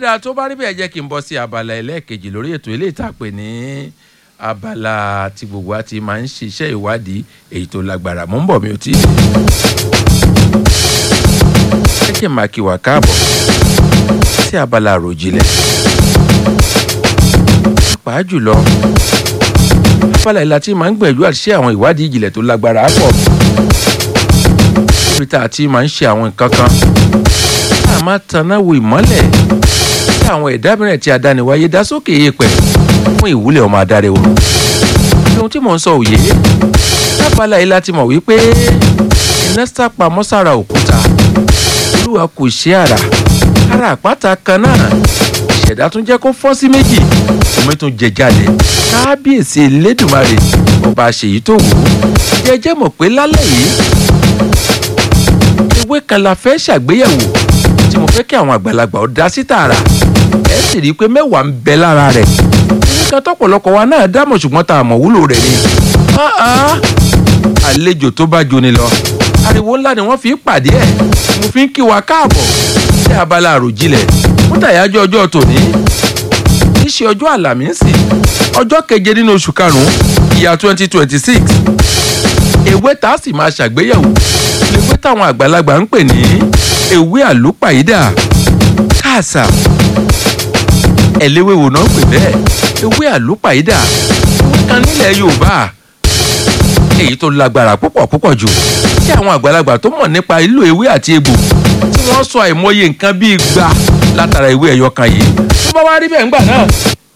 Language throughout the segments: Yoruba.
dáa tó bá rí bẹ́ẹ̀ jẹ́ kí n bọ́ sí abala ẹlẹ́ẹ̀kejì lórí ètò ilé ìtàpè ní abala tí gbogbo wa ti máa ń ṣiṣẹ́ ìwádìí èyí tó lágbára. Mo ń bọ̀ mi ò tí ì ẹ kí n máa kí wa káàbọ̀ sí abala àròjinlẹ̀. Pàápàá jùlọ abala ìlà tí máa ń gbìyànjú àti ṣe àwọn ìwádìí ìjìnlẹ̀ tó lágbára pọ̀. Níbi tá a ti máa ń ṣe àwọn nǹkan kan tá a máa taná wo ìmọ́lẹ̀ tí àwọn ẹ̀dá mìíràn tí adániwáyé dá sókè èèpẹ̀ fún ìwúlẹ̀ ọmọ adarí wọn. Ohun tí mò ń sọ òye lábala yìí láti mọ̀ wípé iná sápamọ́ sára òkúta Olúwa kò ṣe ara àpáta kan náà ìṣẹ̀dá tún jẹ́ kó fọ́ sí méjì omi tún jẹ jáde. Kábíyèsí Elédùmarè ọba àṣeyí tó wù ú. Jẹ́jẹ́ mọ̀ pé lálẹ́ yìí ewé kan la fẹ́ ṣàgbéyẹ̀wò tí mo fẹ́ kí àwọn àgbàlagbà ó dá sí tààrà. Ẹ sì rí i pé mẹ́wàá ń bẹ lára rẹ̀. Nǹkan tọ́pọ̀lọpọ̀ wa náà dámọ̀ ṣùgbọ́n tá a mọ̀ wúlò rẹ̀ ni. Àlejò tó bá joni lọ ariwo ńlá ni wọ́n fi pàdé ẹ̀. Mo fi ń kí wa káàbọ̀ sí abala àròjinlẹ̀ fún tàyájọ́ ọjọ́ tòní. Kì í ṣe ọjọ́ àlàmísì ọjọ́ keje nínú oṣù karùn-ún ìyá 2026. Ewé tá a sì máa ṣàgbéyẹ̀wò ewé táwọn àgbàlagbà ń pè ní ewé àlùpàídà. Káàsà ẹ̀lẹ́wé wò náà pè bẹ́ẹ̀ ewé àlùpàídà ewé kan nílẹ̀ Yorùbá èyí tó lágbára púpọ̀ jù tí àwọn àgbàlagbà tó mọ̀ nípa ìlò ewé àti egbò tí wọ́n sọ àìmọye nǹkan bíi igba látara ewé ẹ̀yọ kan yìí. Tó bá wá rí bẹ́ẹ̀ ńgbà náà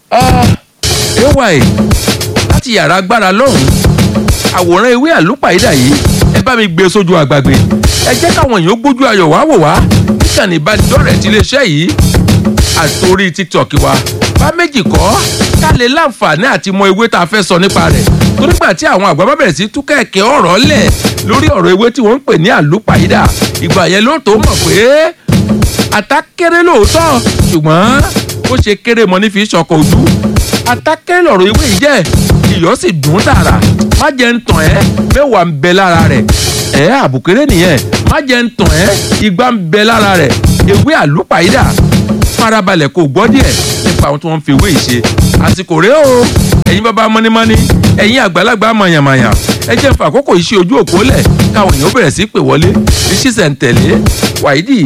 ay láti yàrá agbára lọ́hùn àwòrán ewé àlùpàídà yìí ẹ bá mi gbé sójú àgbàgbé. Ẹ jẹ́ káwọn èèyàn gbójú ayọ̀ wá wò wá níkànnì ìbánidọ́rẹ̀ẹ́ ti iléeṣẹ́ yìí àtòrí TikTok wa bá méjì kọ́ ká lè láǹfààní àti mọ ewé tá a fẹ́ sọ nípa rẹ̀. Tó nígbà tí àwọn àgbà bá bẹ̀rẹ̀ sí tú kẹ̀kẹ́ ọ̀rọ̀ lẹ̀ lórí ọ̀rọ̀ ewé tí wọ́n ń pè ní àlùpàídà ìgbà yẹn ló tó mọ̀ pé ata kéré lóòótọ́ ṣùgbọ́n ó ṣe kéré mọ́ ní fi ṣọkọ̀ ojú. Ata kéré lọ̀rọ̀ ewé yìí jẹ́ iyọ̀ sì dùn tààrà. Má jẹ́ ń tàn ẹ́ mẹ́wàá ń bẹ lára rẹ̀. Àbùkéré nìyẹn. Má jẹ́ ń tàn ẹ́ igba ń bẹ lára rẹ̀. Ewé àlùpàídà farabalẹ̀ kò gbọ́ díẹ̀ nípa àwọn tí wọ́n ń fi ewé yìí ṣe. Àsìkò rèé o ẹ̀yin bàbá mọ́nímọ́ní ẹ̀yin àgbàlagbà mọ̀yàmọ̀yà ẹ jẹ́ fún àkókò yìí ṣe ojú òpó lẹ̀ káwọn èèyàn bẹ̀rẹ̀ sí pè wọlé ní ṣísẹ̀ntẹ̀lé. Wáídì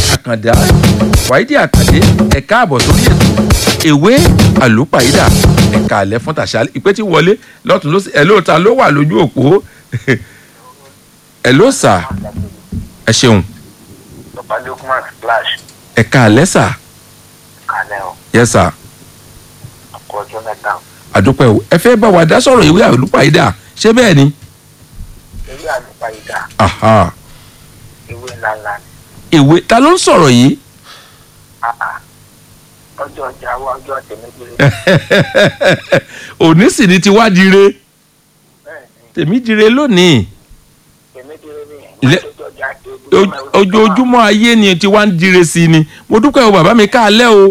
Àkàndé ẹ káàbọ̀ sórí ètò ewé àlùpàídà ẹ̀ka àlẹ́ fún tàṣálẹ́ ìpè tí wọlé lọ́tún ló sì ẹ̀ lóòótá ló wà lójú òpó ẹ̀ ló sà ẹ ṣeun. ẹ̀ka àlẹ́ sà. yes sà. àdúpẹ́ o ẹ fẹ́ bá wa dá sọ̀rọ̀ ewé àlùpàídà ṣé bẹ́ẹ̀ ni. ewé àlùpàídà. ewé ńláńlá ni. ewé ta ló ń sọ̀rọ̀ yìí. ọjọ́ ọjà wa ọjọ́ tèmídìrẹ́. òní sì ni ti wá dire. tèmídìrẹ́ lónìí. tèmídìrẹ́ ni ojoojúmọ́ ayé ni ti wá ń dire sí ni mo dúpẹ́ o bàbá mi káalẹ́ o.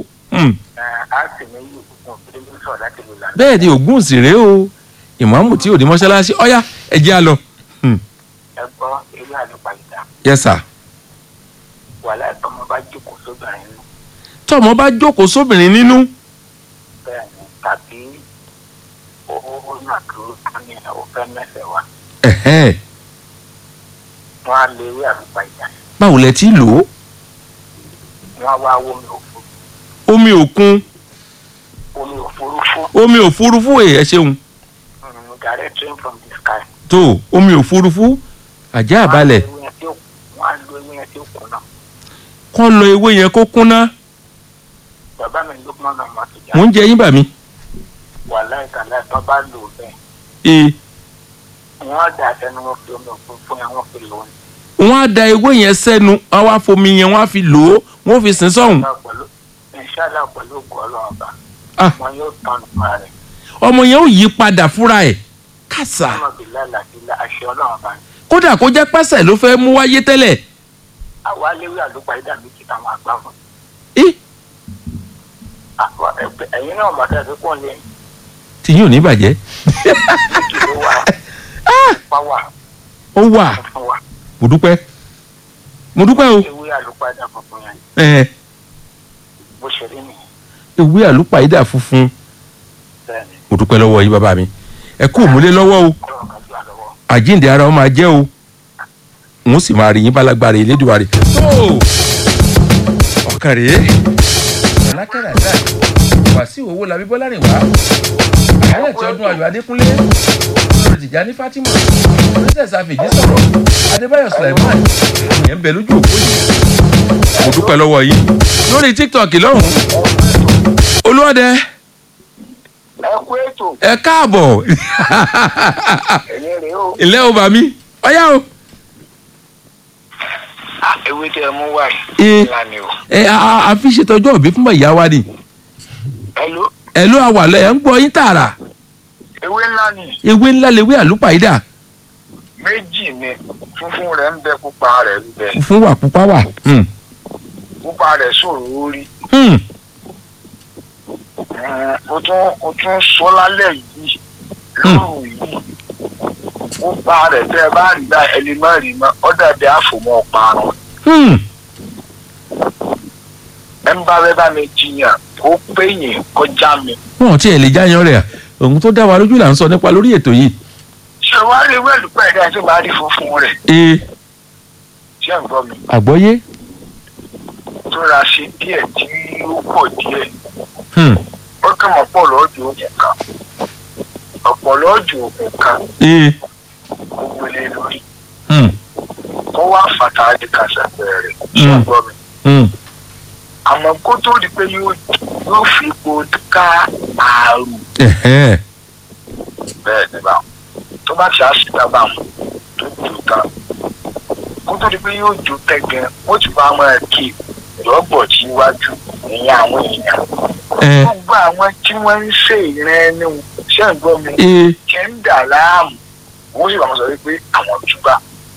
bẹ́ẹ̀ ni ògún sì rèé o ìmáàmù tí ò ní mọ́ṣáláṣí ọ̀yá ẹ jẹ́ á lọ. ẹ gbọ́ ewé àlùpàídà. yes sir. wàhálà tọmọ bá jókòó sóbìnrin nínú. tọmọ bá jókòó sóbìnrin nínú. bẹ́ẹ̀ni tàbí ó náà kúrò ní ọ̀fẹ́ mẹ́fẹ̀ẹ́ wa. wọ́n á lo ewé àlùpàídà. báwo lẹ ti lò ó. wọ́n á wá omi òfurufú. omi òkun. omi òfurufú. omi òfurufú ẹ ṣeun. direct rain from the sky. tó omi òfurufú àjẹ́ àbálẹ̀. wọ́n á lo ewé yẹn tí ó kùnà. kọ́ lọ ewé yẹn kó kúnná. bàbá mi ló mọ̀ náà mọ̀ tó jà. mò ń jẹ yín bà mí. wàhálà ìtàlẹ́ tó bá lò bẹ́ẹ̀. wọ́n á dà sẹ́nu wọn fi omi òfurufú yẹn wọ́n fi lò ó. wọ́n á da ewé yẹn sẹ́nu àwọn afomi yẹn wọ́n á fi lò ó wọ́n fi sìn sọ́hùn. ìṣàlá pẹ̀lú ògùn ọlọ́run bá wọn yóò tán nípa rẹ̀. ọmọ yẹn ó yí padà fúnra ẹ̀ kásá. kódà kó jẹ́ pẹ́sẹ̀ ló fẹ́ mú wáyé tẹ́lẹ̀. àwa léwé àlùpàídà méjì táwọn àgbà fún. ẹ̀yin náà mọ̀ tẹ́ ẹ fi kún lé. tí yóò ní bàjẹ́. méjì ló wà. ó wà. mo dúpẹ́ o. ewé àlùpàídà funfun yẹn. bó ṣe rí ewé àlùpàídà funfun bẹ́ẹ̀ni mo dúpẹ́ lọ́wọ́ yín bàbá mi ẹ kú òmùlé lọ́wọ́ o ọ̀rọ̀ kan sí àlọ́wọ́. àjíǹde ara wọn máa jẹ́ o wọ́n sì máa rí yín bálágbára Elédùmarè tó ọ̀kan rèé ọ̀làkẹ́rẹ́ àdá Wàsíù Owólabí Bọ́lárìnwá àyálẹ̀ tí ọdún Ayọ̀ Adékúnlé olórí Tìjání Fátímà princess àfèjì sọ̀rọ̀ Adébáyọ̀ Sulaiman ìyẹn ń bẹ lójú òpó yìí mo dúpẹ́ lọ́wọ́ yín lórí TikTok lọ́hùn Olúọdẹ ẹ kú ètò ẹ káàbọ̀ ẹ̀yin rèé o. ilé o bà mí ọyá o. ewé tẹ ẹ mú wá Ee. yìí ńlá ni o. a fi ṣètọ́jú òbí fún ìyá wa ni Hello, ẹ ló àwàlẹ̀ ẹ̀ ń gbọ́ yín tààrà ewé ńlá ni ewé ńlá lewé àlùpàídà méjì ni funfun rẹ̀ ń bẹ pupa rẹ̀ ń bẹ fún wà pupa wà. pupa rẹ̀ ṣòro orí. o tún sọ lálẹ́ yìí lóru yìí pupa rẹ̀ tẹ́ ẹ bá rí bá ẹni má rí mọ́ ọ́ dàbí àfòmọ́ parun. ẹ ń bá bẹ́ẹ̀ bá mi jiyàn kó péyìn kọjá mi. wọn ò tiẹ̀ lè jáyan rẹ̀ ohun tó dá wa lójú là ń sọ nípa lórí ètò yìí. ṣé wàá rí wẹ́ẹ̀lú pẹ̀lú àti wàá rí funfun rẹ̀ ee ṣé ń gbọ́ mi. àgbọ́yé. tó ra ṣe díẹ̀ tí ó pọ̀ díẹ̀. ó kàn mọ́ pọ̀ lọ́jọ́ oògùn kan ọ̀pọ̀ lọ́jọ́ oògùn kan ee ó gbélé lórí kó wá fàtàlì kàṣàpẹ̀ rẹ̀ ṣé ń gbọ́ mi. àmọ́ kó tó di pé yóò fi ipò ká àrùn bẹ́ẹ̀ ni báwọn tó bá ti àṣìta báwọn tó jù tán kó tó di pé yóò jù tẹ́gẹ̀ ó ti bá máa kí lọ́bọ̀ tí iwájú ìyẹn àwọn èèyàn gbogbo àwọn tí wọ́n ń ṣe ìrìn ẹni ṣé ń gbọ́ mi ṣe ń dà láàmú wọ́n sì bá wọn sọ wípé àwọn túbà.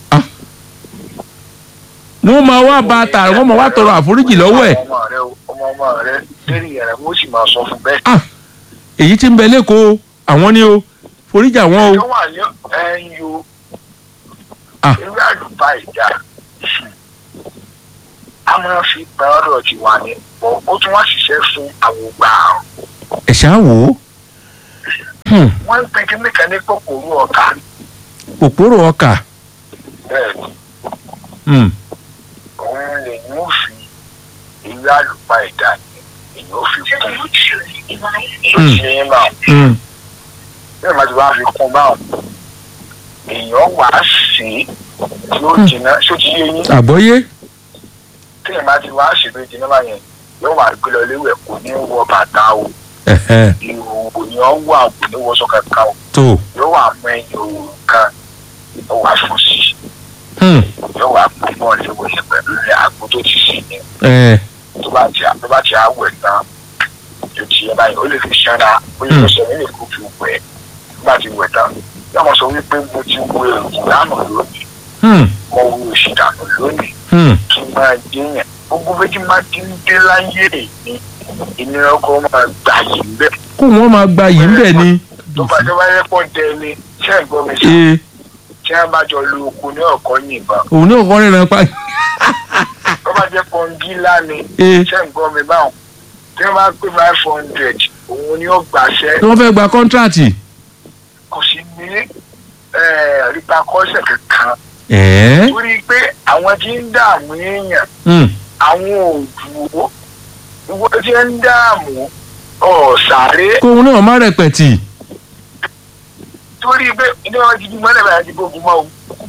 wọ́n máa wá bá a tààrà wọ́n máa wá tọrọ àforíjì lọ́wọ́ ẹ̀. ọmọ rẹ lérí rẹ wọ́n sì máa sọ fún bẹ́ẹ̀. èyí tí ń bẹ lẹ́kọ̀ọ́ àwọn ni o foríjà wọn o. tó wà ní ẹyin o ewé àlùpàídà a máa fi pa ọ̀rọ̀ ti wà ní pọ̀ ó tún wá ṣiṣẹ́ fún àwògbà àrùn. ẹ ṣáà wò ó. wọ́n ń pe kíní kan ní kòkòrò ọ̀kà. kòkòrò ọkà. bẹ́ẹ̀ni òun lè ní òfin ewé àlùpàídà èyí ó fi kún ó ṣe é máa bẹ́ẹ̀ máa ti wá fi kún báwọn èèyàn wà á sí yóò jìnnà ṣó ti yé yín. àgbọ́yé. tí èèyàn bá ti wá ṣètò ìjìnnà báyẹn yóò wà gbé lọ léwẹ̀ kò ní wọ bàtà o ìhòòhò ni wọ́n wà kò ní wọ sọ́kà kan o yóò wà mọ ẹyin òòrùn kan yóò wà fún sí yóò wà pọ̀ mọ́ léwọ̀ yẹn pẹ̀lú àgbo tó ti sí ni tó bá ti àwẹ̀ tán yóò ti yẹ báyìí ó lè fi ṣáná ó lè fi ṣẹ́ni lè kó fi wẹ̀ bá ti wẹ̀ tán yóò mọ̀ sọ wípé mo ti wo èrò lánàá lónìí mo wo òṣì dànù lónìí kí n máa déyàn gbogbo méjì máa ti ń dé láyé ní ìnira ọkọ máa gbà yìí ń bẹ. kó wọn máa gba yìí ń bẹ ni. tó bá jẹ́ wáyé pọ̀ tẹ́ ni ṣé ń gbọ́ mi sá tí wọ́n bá jọ lu oko ní ọ̀kọ́ yìnbọn. òun ní ọkọ rìnrìn pa. tó bá jẹ́ pọ́ngílá ni ṣé ń gbọ́ mi báwọn tí wọ́n bá pé 500 òun ni ó gbàṣẹ́. tí wọ́n fẹ́ gba kọ́ńtíráàtì. kò sí ní rípakọ́sẹ̀ kankan. torí pé àwọn tí ń dààmú èèyàn àwọn òdùwó ìwọ tí ń dààmú ọ̀sàré. kóun náà má rẹpẹtì. torí pé ilé wọn ti di mọ́lẹ̀ báyìí ti gbógun mọ́ o.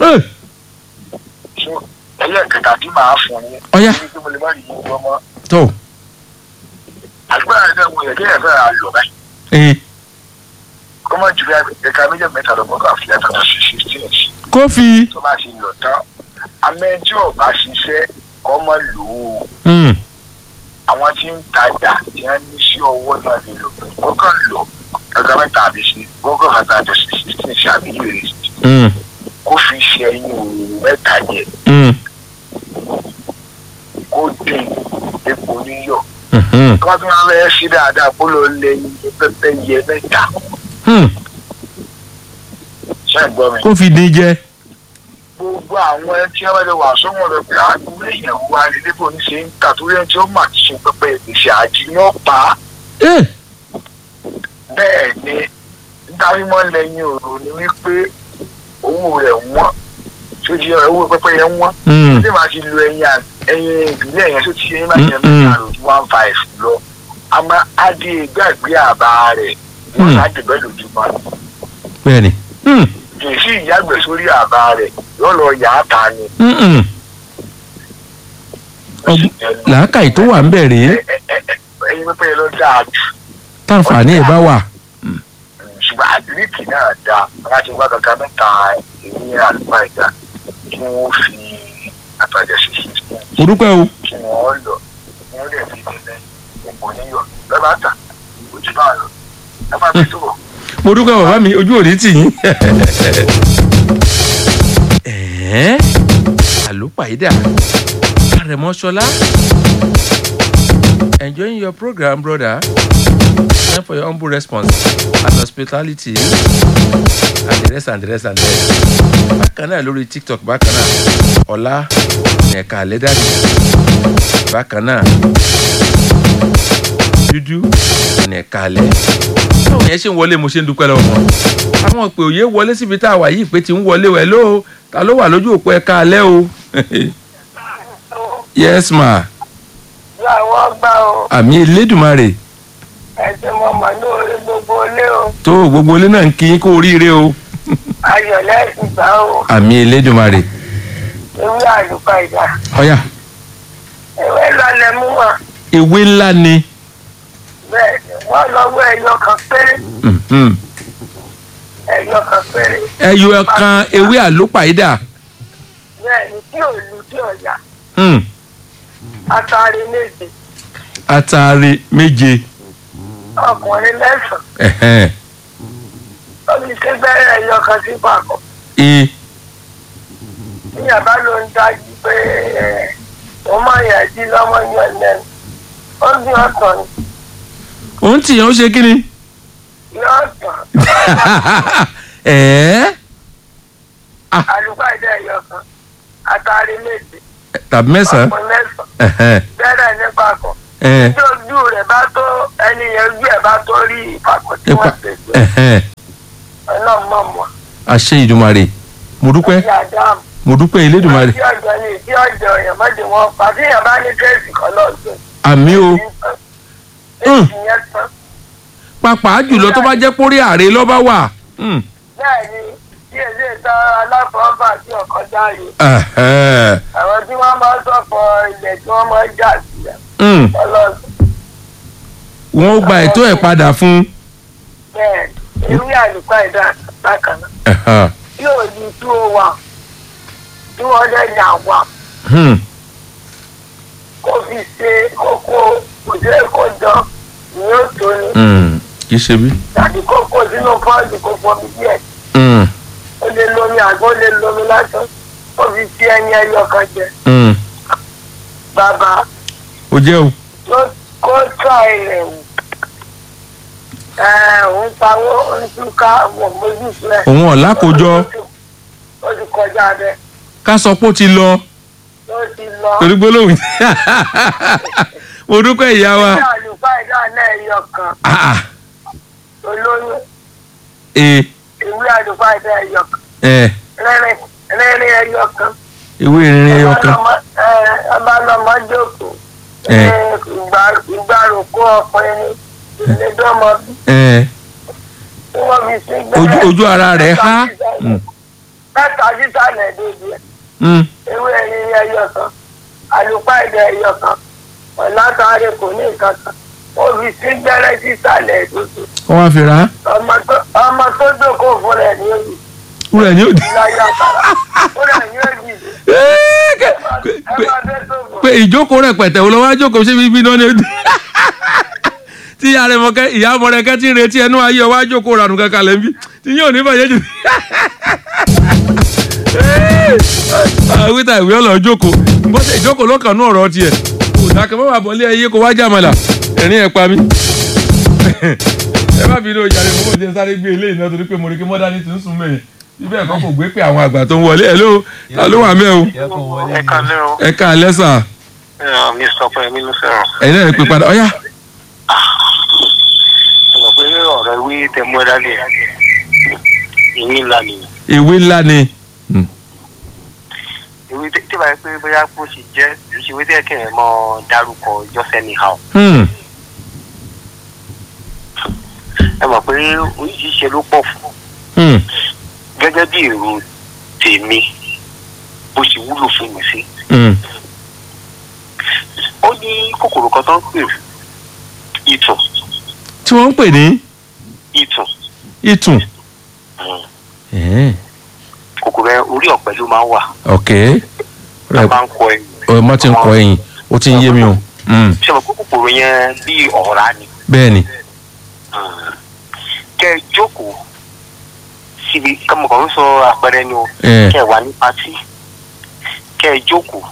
ẹlẹ́ẹ̀kẹta tí màá fún yín. ọ̀yá torí pé mo lè má rí yín gbọ́ mọ́. tó. àgbàrá ẹ̀dá wo yẹ kí ẹ̀ fẹ́ ra lọ báyìí. kọ́mọ jùlọ ẹ̀ka méjì mẹ́ta lọ́gbọ̀n kan fi ẹ̀ka tó ṣe 16. kófì. tó bá ti lọ tán amẹ́jọ́ ọ̀bá ṣiṣẹ́ kọ́mọ lò ó. àwọn tí ń tajà tí wọ́n ní sí ọwọ́ náà lè lò pé gbọ́kàn lò ẹ̀ka mẹ́ta àbí sí gbọ́kàn mẹ́ta àbí sí 16 ṣe àbí yèrè kó fi ṣe ẹyin òòrùn mẹ́ta jẹ kó dín epo níyọ̀ kọ́ tí wọ́n fẹ́ sí dáadáa kó lọ lẹ́yìn pẹ́pẹ́ yẹ mẹ́ta. ṣé ẹ gbọ́ mi. kó fi dín jẹ. gbogbo àwọn ẹni tí wọ́n lè wà sọ́wọ́n rẹ̀ pé àdúgbò èèyàn wà ní níbo ní ṣe ń tà torí ẹni tí ó mà ti ṣe pẹ́pẹ́ ìgbésẹ̀ àjí ní ọ̀pá bẹ́ẹ̀ ni dárímọ́ lẹ́yìn òru ni wípé owó rẹ̀ wọ́n tó di owó pẹ́pẹ́yẹ wọ́n tí màá ti lo ẹyin ìbílẹ̀ yẹn tó ti ṣe nígbà yẹn mẹ́ta ló 1.5 lọ àmọ́ adé gbàgbé àbá rẹ̀ wọ́n ṣáàjì bẹ́ẹ̀ lójúmọ́. bẹ́ẹ̀ni. kì í sí ìyàgbẹ́ sórí àbá rẹ̀ yóò lọ yà á ta ni. làákàyè tó wà ń bẹ̀rẹ̀. ẹyin pẹ́pẹ́yẹ lọ dáa jù. táǹfààní ẹ̀ bá wà. ṣùgbọ́n àdìríkì náà dáa láti wá kankan mẹ́ta èyí àlùfáà ìjà kí wọ́n fi àtàjẹsí sí i. mo dúpẹ́ o. kí wọ́n lọ wọ́n lè fi ìdílé ipò níyọ̀ lọ́ba tà ojú náà lọ ẹ máa fi túbọ̀. mo dúpẹ́ bàbá mi ojú òní tì yín. àlùpàídà àrẹ̀mọ́ṣọlá enjoying your program brother. Time for your humble response and hospitality and the rest and the rest and the rest. Bákan náà lórí TikTok bákan náà ọ̀la ẹ̀ka àlẹ́dàdì bákan náà dúdú ẹ̀ka àlẹ́. Báwo yẹn ṣe ń wọlé mo ṣe ń dúpẹ́ lọ́wọ́ wọn. Àwọn òpè òye wọlé síbi tá a wà yìí pé ti ń wọlé wẹ̀ lóo ta ló wà lójú òpó ẹ̀ka àlẹ́ o. Yes ma. Láwọn gbà o. Àmì Elédùmarè. Ẹ̀sìn mọ̀ mọ̀ lórí gbogbo ilé o. Tó gbogbo ilé náà ń kí kó oríire o. Ayọ̀ lẹ́sìn gbà o. Àmì Elédùmarè. Ewé àlùpàídà. Ọ̀yà. Ewé ńlá lẹ mú wọn. Ewé ńlá ni. Bẹ́ẹ̀ni, wọ́n lọ́wọ́ ẹyọ kan péré. Ẹyọ kan péré. Ẹyọ kan ewé àlùpàídà. Bẹ́ẹ̀ni, tí ò lu tí ò yá. Atare méje. Atare méje. Ọkùnrin mẹ́sàn-án. Omi ṣe bẹ̀rẹ̀ ẹyọ kan sí pàkọ́. Ní àbá ló ń dájú pé wọ́n máa yà jí lọ́mọ yàn lẹ́nu. Ó ní ọ̀tọ̀ ni. Òun tìyàn ó ṣe kí ni? Yóò tàn. Àlùpàídà ẹyọ kan. Atare méje. Tàbí mẹ́sàn-án. Ọkùnrin mẹ́sàn-án. Bẹ̀rẹ̀ ní pàkọ́. Tí ojú rẹ̀ bá tó ẹni yẹn ojú ẹ̀ bá tó rí ìpàkọ́ tí wọ́n ṣe jẹ́. Ọlọ́run mọ̀ mọ́. Àṣẹ Ìdùmarè. Mo dúpẹ́. Mo dúpẹ́ Elédùmarè. Ìdí ọjọ́ ni ìdí ọjọ́ èèyàn mọ́dé wọn pàdé èèyàn bá ní kẹ́ẹ̀sì kan lọ́sùn. Àmì o. Ìyẹn tán. Pàápàá jùlọ tó bá jẹ́ pórí ààrẹ lọ́ba wà. Bẹ́ẹ̀ni tí èdè ìta aláfọwọ́fà tí ọkọ̀ jáde. Àwọn tí wọ́n máa ń sọ̀pọ̀ ilẹ̀ tí wọ́n máa ń jà sílẹ̀. Wọ́n gba ẹ̀tọ́ ẹ̀ padà fún. Bẹ́ẹ̀ni, ewé àlùpàídà bákan náà. Yóò di 201 tí wọ́n lè yà wá. Kó fi ṣe kókó òjò kó jọ ni yóò tó ní. Kì í ṣe bí. Tàbí kókó sínú pọ́ọ̀dù kó pọ̀ bí díẹ̀. Ó lè lomi àgbo ó lè lomi lásán. Ó fi ṣe ẹyin ẹyọ kan jẹ. Bàbá. Ó jẹ́ o. Kó tọ́ ilẹ̀ wò. Òun pawó ń túká wọ̀ mójú sílẹ̀. Òun ọ̀la kò jọ. Ó ti kọjá bẹ́ẹ̀. Ká sọ pé ó ti lọ. Ó ti lọ. Torí gbólóhùn. Mo dúpẹ́ ìyá wa. Ewé àlùpàídà náà ẹyọ kan. Olóyún. Ewé àlùpàídà ẹyọ kan. Rẹ́rìn ẹyọ kan. Ewé rìnrìn ẹyọ kan. Ọba lọmọ jókòó. Ìgbàrúkọ ọkùnrin ìlédọ́mọ bí. Wọ́n fi sí gbẹ́rẹ́. Ojú ara rẹ̀ há. Mẹ́ta sísàlẹ̀ débi ẹ̀. Ewé rìnrìn ẹyọ kan. Àlùpàídà ẹyọ kan. Ọ̀làtàrí kò ní nǹkan kan. Wọ́n fi sí gbẹ́rẹ́ sísàlẹ̀ débi. Wọ́n wá fi rà á. Ọmọ tó jókòó fún rẹ̀ ní òbí. Wúrẹ̀ ni ó di. Fúnrẹ̀ ní òbí. Pé ìjókòó rẹpẹtẹ wo lọ wá jókòó sí bíbí náà ni ó di. Tí ìyá Mọ̀rẹ́kẹ́ tí ń retí ẹnu ayé ọwá jókòó ranù kankan lẹ́bí tí yóò ní bàjẹ́ jù. Wíta ìwé ọ̀lọ́ jókòó bọ́sẹ̀ ìjókòó lọ́kàn ní ọ̀rọ̀ tiẹ̀ kò dákẹ́ mọ́ bàbọ̀ lé ẹyẹ kó wá jàmàlà ẹ̀rín ẹ̀ pa mí. Ẹ má bínú ìjà rẹ̀ fún òjẹ́ sáré gbé eléyìí náà torí pé mo rí kí mọ́dá ní ti ń sùn mẹ́yìn ibẹ̀ ẹ̀kọ́ kò gbé pé àwọn àgbà tó ń wọlé ẹ̀ ló wà mẹ́ o. Ẹ kálẹ́ o. Ẹ káalẹ́ sà. Mi sọ pé mi ló fẹ́ràn. Ẹ̀yin náà ẹ pè padà ọ̀yá. tẹ mọ́ dání ìwé ńlá ni. ewé ńlá ni. ìwé tí wàá pé bóyá kó sì jẹ́ ìṣèwé tí ẹ̀kẹ́ ẹ̀ mọ́ dárúkọ just anyhow. ẹ mọ̀ pé oríṣiríṣi ló pọ̀ fún. gẹ́gẹ́ bí èrò tèmi bó ṣe wúlò fún mi sí. ó ní kòkòrò kan tó ń pè ìtùn. tí wọ́n ń pè ní. ìtùn. ìtùn. kòkòrò ẹ orí ọ̀pẹ ló máa ń wà. ok. ó máa ń kọ ẹyìn. ọmọ tí ń kọ ẹyìn ó ti ń yé mi o. ṣé mo kó kòkòrò yẹn bí ọ̀rá ni. bẹ́ẹ̀ni. kẹ́ ẹ jókòó síbi kọ́mọkàn ń sọ àpẹẹrẹ ni o. kẹ́ ẹ wà ní patí kẹ́ ẹ jókòó.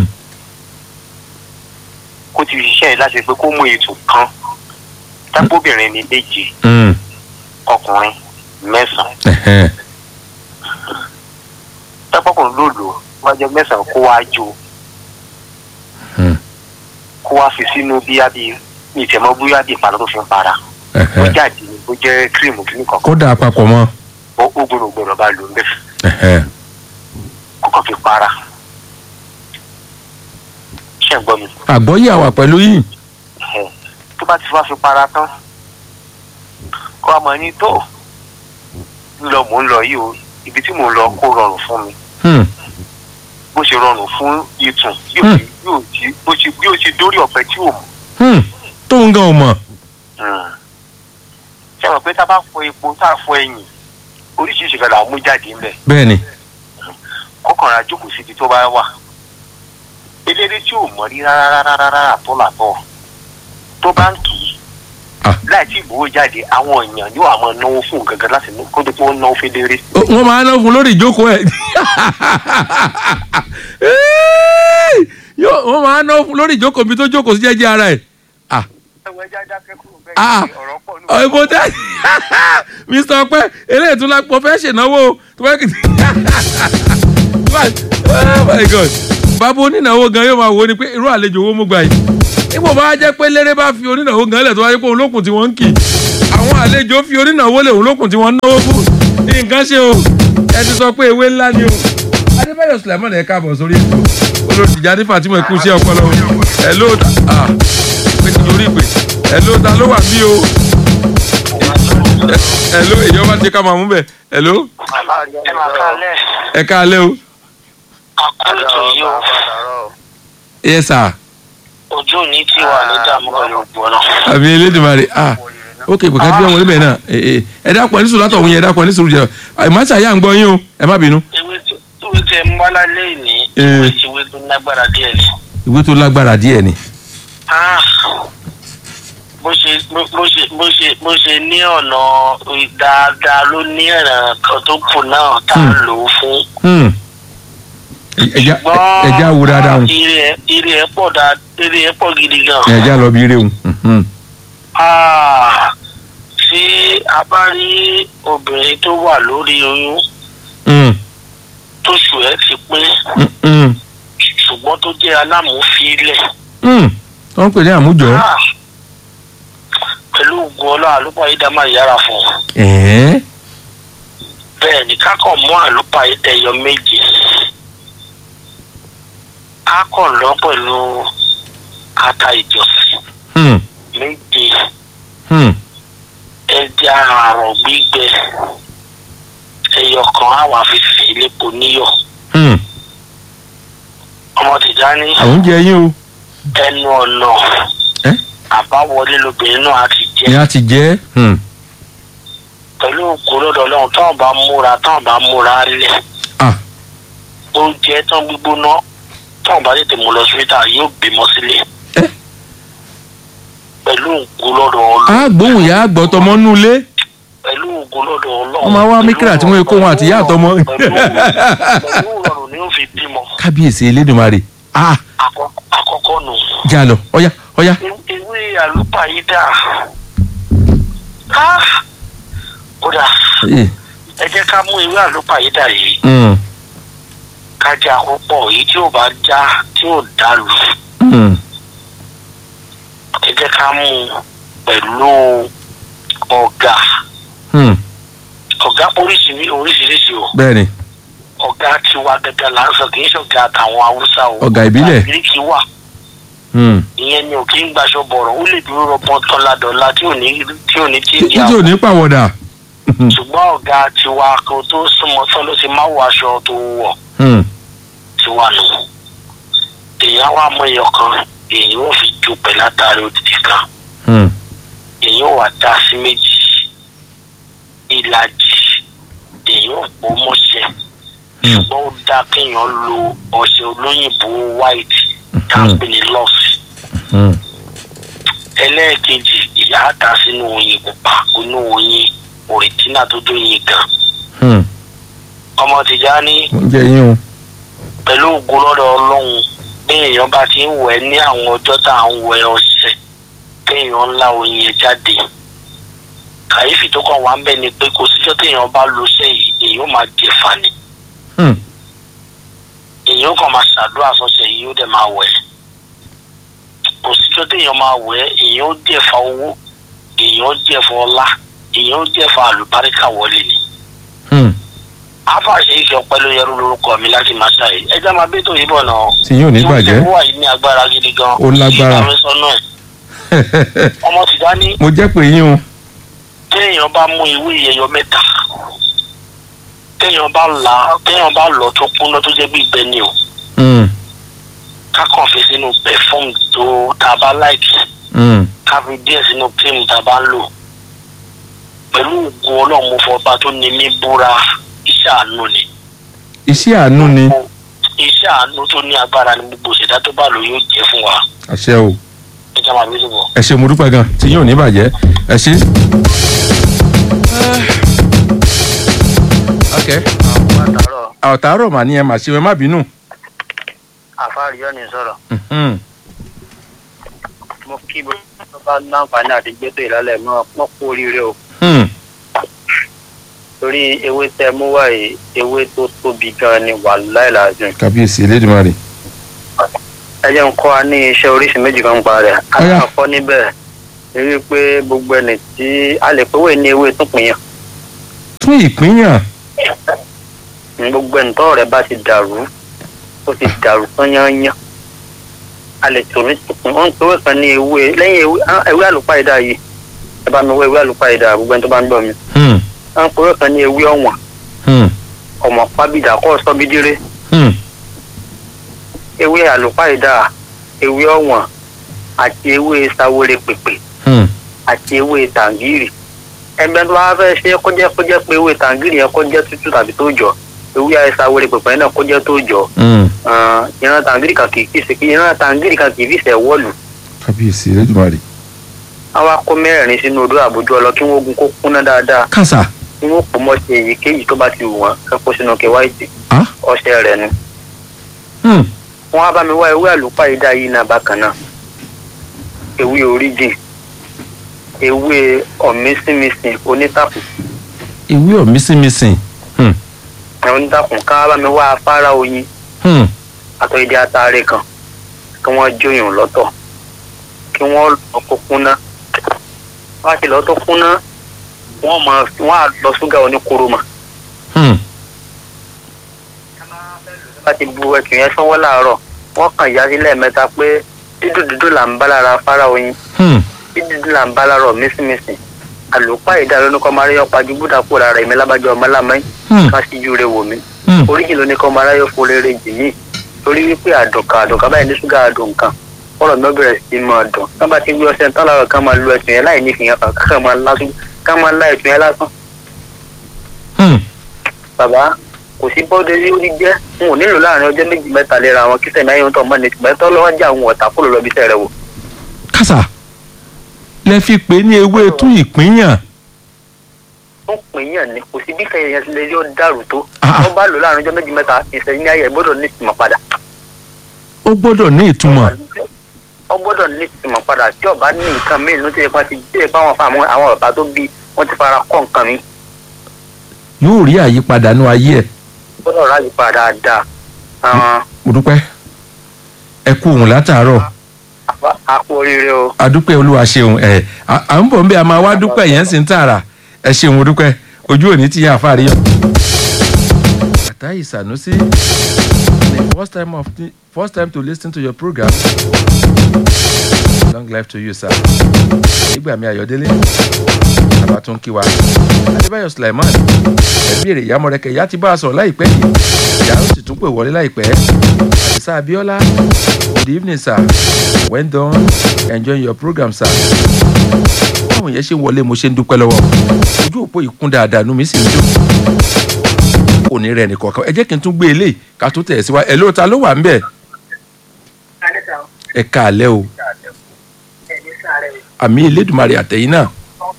kó ti ṣiṣẹ́ láti pé kó mú ètò kan tábóbìnrin ní méje ọkùnrin 9. tábọ́kùnrin ló lò wọ́n jẹ́ 9 kó wá jó kó wá fi sínú bíyá bíi ìtẹ̀mọ́ bóyá bíi ìpàdé tó fi ń para ó jáde ó jẹ́ kírímù kìíní kan. kó dà papọ̀ mọ́. ó gbọ́dọ̀ bá lò ń bẹ̀. kó kàn fi para. ṣé ń gbọ́ mi. àgbọ́yé àwà pẹ̀lú yìí. tó bá ti wá fi para tán kó a mọ̀ ní tó mò ń lọ yìí o ibi tí mò ń lọ kó rọrùn fún mi. bó ṣe rọrùn fún ìtùn bí ó ṣe dórí ọ̀pẹ tí ò mọ̀. tó ń gan ò mọ̀. ṣé mọ̀ pé tá a bá fọ epo tá a fọ ẹyìn oríṣiríṣi kan là ń mú jáde ńbẹ̀. bẹ́ẹ̀ni. kọ́kànlá jókòó síbi tó bá wà. eléré tí ò mọ̀ rí rárá àtọ́làtọ̀ tó bá ń kì í láì tí ìbòwò jáde àwọn èèyàn yóò àmọ́ náwó fún gangan láti kó tó wọ́n náwó fún eléré. wọ́n máa náwó fún lórí ìjókòó ẹ̀ wọ́n máa náwó fún lórí ìjókòó mi tó jókòó sí jẹ́jẹ́ ara ẹ̀. ẹ̀wọ̀n ẹja dákẹ́ kúrò bẹ́ẹ̀ ni ọ̀rọ̀ pọ̀ nù. ọ̀ìbò tẹ́ Mr. Ọpẹ́ eléyìí tún lápò fẹ́ ṣènáwó tó fẹ́ kìí. Oh my God bàbá onínáwó gan yóò máa wo ni pé irú àlejò owó mú gbà yìí ipò bá jẹ́ pé léré bá fi onínáwó gan lẹ̀ tó wáyé pé òun lókun tí wọ́n ń kì àwọn àlejò fi onínáwó lè òun lókun tí wọ́n ń náwó fún nǹkan ṣe o ẹ ti sọ pé ewé ńlá ni o Adébáyọ̀ Sùlẹ̀mọ́nì ẹ káàbọ̀ sórí ètò olóòtìjà ní Fatima ẹkú sí ọpọlọ ẹ ló pé ti yorí pé ẹ ló ta ló wà bí o ẹ ló èyí ọba ti ká máa mú bẹ ẹ ló ẹ káalẹ́ o. àkóso yìí o. yes sir. ojú òní tí wà ní dààmú pẹ̀lú ògbó náà. àbí Elédùmarè ok pé ká díẹ̀ wọlé bẹ́ẹ̀ náà ẹ dákun ẹ ní sùúrù látọ̀ òun yẹn ẹ dákun ẹ ní sùúrù jẹ ìmọ̀ọ́sà yà ń gbọ́ yín o ẹ má bínú. ìwé tẹ ń wá lálẹ́ ìní ìwé tó lágbára díẹ̀ ni. ìwé tó lágbára díẹ̀ ni. bó ṣe ní ọ̀nà dáadáa ló ní ẹ̀ràn kan tó kù náà tá a lò ó fún. ẹja wo dáadáa o. ire ẹ pọ̀ gidi gan. ẹja lọ bí ire o. tí a bá rí obìnrin tó wà lórí oyún tóṣù ẹ ti pé ṣùgbọ́n tó jẹ́ alámùúfilẹ̀. wọ́n ń pè ní àmújọ. pẹ̀lú ògùn ọlọ́ àlùpàyídà máa yára fún un. bẹ́ẹ̀ ni kákọ̀ mú àlùpàyídà ẹyọ méje á kàn lọ pẹ̀lú ata ìjọsìn méje ẹja àrọ̀ gbígbẹ ẹyọ kan á wà fi sè é lépo níyọ̀. ọmọ Tìjání. àwọn oúnjẹ yín o. ẹnu ọ̀nà àbáwọlé lobìnrin náà á ti jẹ́. ni a ti jẹ́. pẹ̀lú ògbólódò Ọlọ́run táwọn bá múra lẹ̀. oúnjẹ tán gbígbóná táwọn bá tètè mú lọ síbítà yóò bímọ sílé. pẹ̀lú ògbólódò Ọlọ́run. a gbóhùn yà á gbọ́ tọmọ nú ilé. pẹ̀lú ògbólódò Ọlọ́run. wọ́n máa wá míkírà tí wọ́n kó wọn àti ìyá àtọmọ. pẹ̀lú ìrọ̀rùn ni ó fi bímọ. kábíyèsí Elédùmarè. àkọ́kọ́ nù. jà lọ ọ̀yá. ewé àlùpàyídà kódà ẹ jẹ́ ká mú ewé àlùpàyídà yìí ká já púpọ̀ èyí tí ò bá já tí ò dàlù ẹ jẹ́ ká mú pẹ̀lú ọ̀gà ọ̀gá oríṣiríṣi o. bẹ́ẹ̀ni. ọ̀gá tiwa gẹ́gẹ́ là ń sọ kì í ṣọ̀gá àtàwọn haúsá o. ọ̀gá ìbílẹ̀. àbíríkì wà. ìyẹn ni ò kí ń gbaṣọ bọ̀rọ̀ ó lè dúró rọpọ́n tọ́ládọ́lá tí ò ní tí ò ní pàwọ̀dà. ṣùgbọ́n ọ̀gá tiwa kò tó súnmọ́ tán ló ti máa wọ aṣọ tó wọ̀. tiwa nù. èèyàn wá mọ iyọ̀ kan èèyàn ò fi jó pẹ̀ látàrí òdìdí kan. èèyàn ò wá dá sí méjì ìlàjì èèyàn ò pò mọ́ṣẹ́ ṣùgbọ́n ó dá kéèyàn lo ọṣẹ olóyìnbó white tàbí ní lọ́ọ̀sì. ẹlẹ́ẹ̀kejì ìyá àtà sínú oyin pupa inú oyin òrìjínà tó dóyin gan. ọmọ Tìjání pẹ̀lú ògo lọ́dọ̀ Ọlọ́run bí èèyàn bá ti ń wẹ̀ ní àwọn ọjọ́ tá à ń wẹ̀ ọṣẹ kéèyàn ńlá oyin ẹ̀ jáde. kàyéfì tó kàn wá ń bẹ ni pé kò síjọ́ téèyàn bá lo iṣẹ́ yìí èèyàn máa jẹ fani. èèyàn kàn máa ṣàdúrà sọ́sẹ̀ yìí ó dẹ̀ máa wẹ̀. kò síjọ́ téèyàn máa wẹ̀ èèyàn ó jẹ́ fa owó èèyàn ó jẹ́ fa ọlá èèyàn ó jẹ́ fa àlùbáríkà wọlé ni. àfàṣe ìfẹ́ ọpẹ́ ló yẹrù lórúkọ mi láti máa ṣàyè ẹja máa bẹ́ẹ̀ tó yìí bọ̀ náà. tí yóò ní bàjẹ́. ó wà yìí ní agbára gidi gan. ó lágbára. ọmọ Tìjání. mo jẹ́ pé yín o. téèyàn bá mú ìwé ìyẹyọ mẹ́ta téèyàn bá lọ tó kúnná tó jẹ́ bí ìgbẹ́ ni o. kákan fi sínú pẹ̀fọ́m tó tá a bá láìkì. ká fi díẹ̀ sínú kírìmù tá a bá ń lò. pẹ̀lú ògùn Ọlọ́run mo fọba tó ní mí búra iṣẹ́ àánú ni. iṣẹ́ àánú ni. iṣẹ́ àánú tó ní agbára ni gbogbo ìṣẹ̀dá tó bá lò yóò jẹ́ fún wa. àṣẹ o. ẹ jẹ́ máa bí lóbọ̀. ẹ ṣé mo dúpẹ́ gan tí yóò ní bàjẹ́ ẹ ṣé. àwọ̀tàárọ̀ mà ní ẹ mà ṣe ẹ má bínú. àfáàríyọ́ ni sọ̀rọ̀. mo kí bó bá láǹfààní àti gbẹ́tò ìlàlẹ̀ mọ́ wọ́n kú oríire o. torí ewé tẹ mú wá yìí ewé tó tóbi gan ni wàláhì làzim. kábíyèsí Elédùmarè. ẹ jẹ́ ń kọ́ wa ní iṣẹ́ oríṣi méjì kan pa rẹ̀. alákọ̀ọ́ níbẹ̀ ni wípé gbogbo ẹni tí a lè pẹ́wé ní ewé tún pìyàn. tún ìpínyàn. gbogbo ẹni tọ́rọ̀ rẹ̀ bá ti dàrú ó ti dàrú tán yányán a lè tòmí tuntun ó ń pẹ́wé kan ní ewé lẹ́yìn ewé àlùpàídà yìí ẹ bá mi wọ ewé àlùpàídà gbogbo ẹni tó bá ń gbọ́ mi. a ń pẹ́wé kan ní ewé ọ̀wọ̀n ọmọ pábìdà kọ́ sọ́bídíré ewé àlùpàídà ewé ọ̀wọ̀n àti ewé sáwóré pèpè àti ewé tàǹgìrì ẹgbẹ́ tó bá fẹ́ ṣe kó jẹ́ pé ewé tàǹgìrì yẹn kó jẹ́ tútù tàbí tó jọ ewé àìsàwóré pèpè náà kó jẹ́ tó jọ ìran tàǹgìrì kan kì í fi ṣẹ̀ wọ́ọ̀lù. kábíyèsí Elédùmarè. àwa kó mẹ́rin sínú odó àbójú ọlọ kí wọ́n gun kó kúnná dáadáa. kásá. kí wọ́n pò mọ́ ṣe èyíkéyìí tó bá ti wù wọ́n ẹ kó sínú kẹwàìtì ọṣẹ rẹ̀ ni. wọ́n á bá mi wá ewé àlùpàídà yìí náà bákan náà ewé oríjìn ewé ọ̀mísìmísìn onítàkùn. ewé ọ̀mísìmísìn. onítàkùn ká bá mi wá afárá oyin àtọ̀yẹ̀dẹ̀ àtàrẹ kan kí wọ́n jóyàn lọ́tọ̀ kí wọ́n lọ kó kúnná wọ́n á ti lọ́ tó kúnná wọ́n á lọ ṣúgà oníkóró mà. bá ti bu ẹtù yẹn sọ́wọ́ láàárọ̀ wọ́n kàn yá sílẹ̀ mẹ́ta pé dídùn là ń bá lára afárá oyin dídùn là ń bá lára ọ̀mísìmísìn àlùpàídà ló ní kọ́ máa rí ọ̀pá ju búdà kúrò ara ẹ̀mí lábàjọ́ ọmọ lámẹ́ ká síjú rẹ̀ wò mí oríjì ló ní kọ́ máa ráyọ̀ fúnrẹ́rẹ́ jì mí torí wípé àdùnkà báyìí ní ṣúgà àdùn kan ọ̀rọ̀ mi ó bẹ̀rẹ̀ sí máa dùn ká bá ti gbé ọṣẹ tán lára ká máa lu ẹ̀tù yẹn láì ní ìfìyàn kan ká máa lá ẹ̀tù yẹn lásán. bàbá kò sí bọ́dé rí orí jẹ́ n ò nílò láàrin ọjọ́ méjì mẹ́ta léra àwọn kí sẹ́mi ayé tó mọ́ ní tìmẹ́tọ́ lọ́wọ́ jẹ́ àwọn ọ̀tá kúrò lọ́bí sẹ́rẹ̀ wò. kásá lẹ fi pè ní ewé tún ìpínyàn. ó pínyàn ni kò sí bí kẹyìn yẹn lè yọ dàrú tó wọ́n bá lò láàrin ọjọ́ méjì mẹ́ta ìṣẹ̀yìn ayé gbọ́dọ̀ ní ìtumọ̀ padà. ó gbọ́dọ̀ ní ìtumọ̀. ó gbọ́dọ̀ ní ìtumọ̀ padà tí ọba ní nǹkan míì ló ti yẹ ti jẹ́ fáwọn fáwọn àwọn ọ̀bá tó bí wọ́n ti fara kọ́ nǹkan mi. yóò rí àyípadà nú ayé ẹ̀. gbọ́dọ̀ ráyè padà dáa. mo dúpẹ́ ẹ kú òun látàárọ̀. a kú oríire o. adúpẹ́ olúwa ṣeun ẹ̀ à ń bọ̀ ń bẹ́ a máa wá dúpẹ́ yẹn sì ń tààrà ẹ ṣeun mo dúpẹ́ ojú òní ti yàn àfáàrí yọ. Atayi Sanusi, the first time to listen to your program. Long life to you, sir. Ìgbàmí Ayọ̀délé Abatunkiwa Adébáyọ̀ Sulaiman ẹ̀mí ìyá mọ̀rẹ́kẹ̀ ìyá ti bá a sọ̀rọ̀ láìpẹ́ yìí ìyá ó sì tún pè wọlé láìpẹ́. Àdìsá Abíọ́lá, good evening, sir. Well done, enjoy your program, sir. Báwo yẹn ṣe wọlé mo ṣe ń dúpẹ́ lọ́wọ́ ojú òpó ìkún dáadáa nú mi sì ń dùn. Òní rẹ̀ nìkọ̀ọ̀kan ẹ jẹ́ kí n tún gbé eléyìí ká tó tẹ̀ sí wa ẹ̀ lóòótá ló wà ń bẹ̀. Ẹ káalẹ́ o. Àmì Elédùmarè àtẹ̀yìn náà.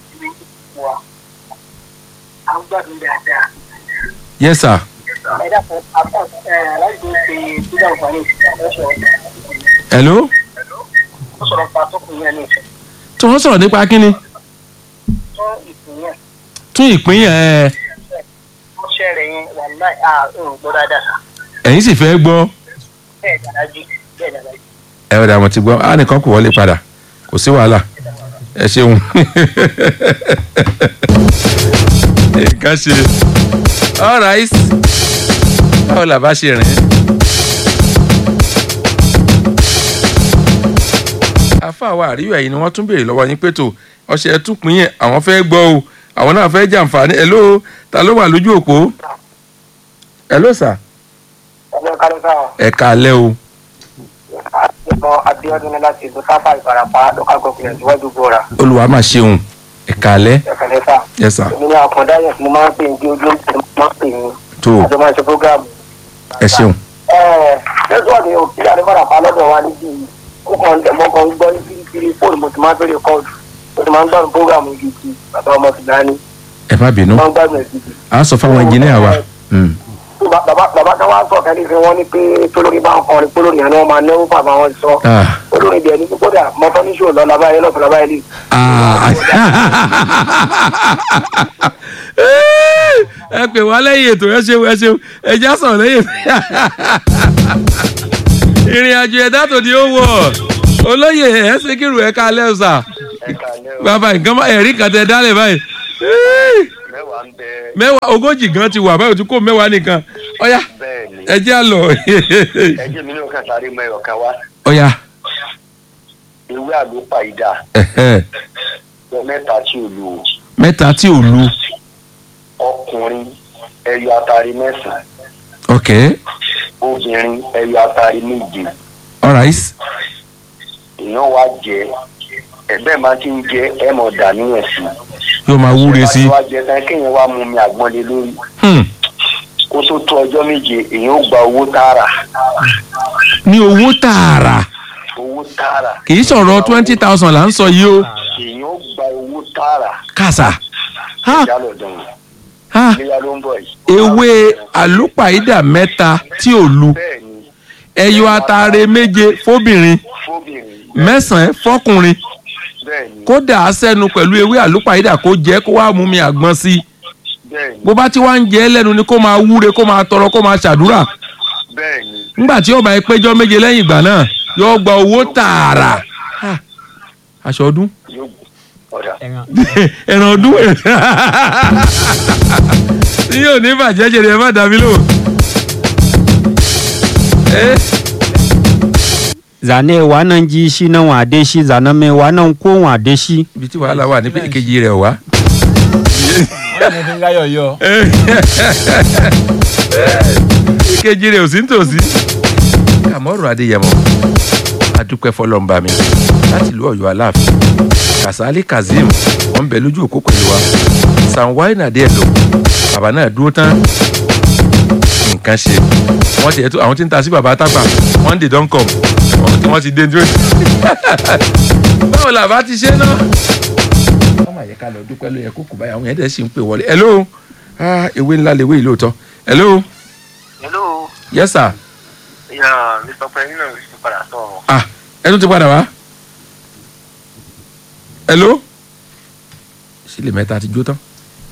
Yes, sir. Hello. Tí wọ́n sọ̀rọ̀ nípa kínni? Tún ìpín yẹn. Ẹ̀yin sì fẹ́ gbọ́. Ẹ ọ̀dà mo ti gbọ́ á nìkan kò wọlé padà kò sí wàhálà ẹ ṣeun. Nǹkan ṣe all right báwo la bá ṣe rìn. Àfáàwọ̀ àríyọ̀ ẹ̀yìn ni wọ́n tún béèrè lọ́wọ́ yín pé tó ọṣẹ tún pín yẹn àwọn fẹ́ gbọ́ o àwọn náà fẹ́ jàǹfààní. Hello, ta ló wà lójú òpó? Hello, sir. Ẹ káalẹ́ o. Abíọ́dún láti ìlú Tápà Ìbàràpá local government iwájú Gbọ́ra. Olúwa máa ṣeun. Ẹ káalẹ́. Ẹ káalẹ́ sà. Yes, sir. Èmi ni àkàndá yẹn mo máa ń pè ní ojú mo máa ń pè ní. Tó àjọ máa ń ṣe program. ẹ ṣeun. Lẹ́sọ̀dẹ̀ òkè àti Ìbàràpá lọ́dọ̀ wa níbí ó kàn ń gbọ́ ní kiri fóònù mo ti máa ń bẹ̀rẹ̀ kọ́ọ̀dù mo ti máa ń gbádùn program gidi bàbá ọmọ ti dání. Ẹ má bínú. Mo máa ń gbádùn ẹ̀ gidi. À ń sọ fáwọn ẹnjìníà wa. Bàbá kan wá sọ kẹ́lí fi wọ́n ní pé tólórí bá ń kọrin pólórí yẹn ni wọ́n máa náwó bàbá wọn sọ. Olórin bẹ̀rẹ̀ ní kódà mọ́tọ́ ní ṣòó lọ lábáyé lọ́sọ̀ lábáyé lè. Ẹ pè wá lẹ́yìn ètò ẹ ṣeun ẹ já sọ̀rọ̀ lẹ́yìn ètò. Ìrìn àjò ẹ̀dá tó di owó olóyè ẹ̀ ṣe kírù ẹ̀ káalẹ́ ọ̀sà. Bàbá nǹkan ẹ̀rí kan tẹ dálẹ̀ báyìí. Mẹ́wàá ogójì gan ti wà báyìí o ti kó mẹ́wàá nìkan. Ọ̀yá ẹ jẹ́ àlọ́. Ẹ jẹ́ mi ní ọkàn sáré mọ ẹ̀rọ kan wá. Ọ̀yá. Ewé àlùpàídà. Mẹ́ta tí ò lu. Mẹ́ta tí ò lu. Ọkùnrin ẹyọ atari 9. Ok. Obìnrin ẹyọ atari 7. All right. Èèyàn wá jẹ ẹgbẹ́ máa ti ń jẹ ẹ mọ̀ dà níyẹn sí. Yóò máa wúre sí. Ìwà jẹ tán kéèyàn wá mú mi àgbọn lé lórí. Kó tó tó ọjọ́ méje èèyàn ó gba owó tààrà. Ní owó tààrà. Owó tààrà. Kì í sọ̀rọ̀ 20,000 là ń sọ yìí o. Èèyàn ó gba owó tààrà. Kàsà. Ìjálọ̀ dùn. Ìléyá ló ń bọ̀ yìí. Ewé àlùpàídà mẹ́ta tí ò lu. Ẹyọ atare 7 fóbìnrin. 9 fọkùnrin. Kódà aṣẹ́nu pẹ̀lú ewé àlùpàídà kó jẹ́ kó wá mú mi àgbọn sí. Bó bá ti wá ń jẹ́ lẹ́nu ni kó máa wúre kó máa tọrọ kó máa ṣàdúrà. Nígbà tí ó bá péjọ méje lẹ́yìn ìgbà náà yóò gba owó tààrà. Aṣọ ọdún. Ẹran ọdún. Tí yóò ní bàjẹ́ jèrè ẹ má dàbí lò. Zane wa nan ji shi nan wa de shi zane me wa nan ko wa de shi. Ibi tí wàhálà wà ní pé ìkejì rẹ̀ wá. Ìkejì rẹ̀ ò sí nítòsí. Kàmọ́rù Adéyẹmọ adúpẹ́ fọlọ́mbà mi láti ìlú Ọ̀yọ́ Aláàfin. Kàsálí Kazeem wọ́n ń bẹ lójú òkú pẹ̀lú wa. Sanwó-ayé nàdé ẹ̀ lò bàbá náà dúró tán. Nǹkan ṣe wọ́n ti àwọn tí ń ta sí bàbá tápà wọ́n dè don come wọ́n ti dé dúró. Báwo làbá ti ṣe náà. Wọ́n máa yẹ ká lọ dúpẹ́ ló yẹ kó kù báyìí àwọn yẹn dẹ̀ sì ń pè wọlé. Hello, ewé ńlá lewé yìí lóòótọ́. Hello. Hello. Yes, sir. Mr. President ti padà sọ̀rọ̀. Ẹ tún ti padà wá. Hello. Sílẹ̀ mẹ́ta ti jó tán.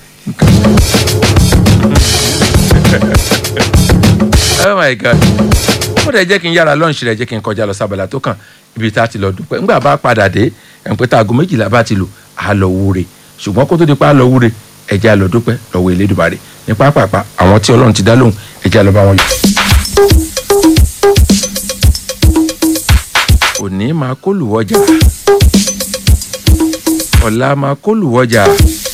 Oh my God. Ó dẹ̀ jẹ́ kí n yára lọ́ọ̀ṣì rẹ̀ jẹ́ kí n kọjá lọ sábàlá tó kàn ibi tá a ti lọ dúpẹ́. Ńgbà bá padà dé ẹ̀ ń pẹ́ tá aago 12 bá ti lò á lọ wúre. Ṣùgbọ́n kó tó di pa á lọ wúre ẹ jẹ́ á lọ dúpẹ́ lọ́wọ́ Elédùmarè ní pápápá àwọn tí Ọlọ́run ti dá lóhùn ẹ jẹ́ á lọ bá wọn yọ. òní máa kó lùwọ́jà ọ̀la máa kó lùwọ́jà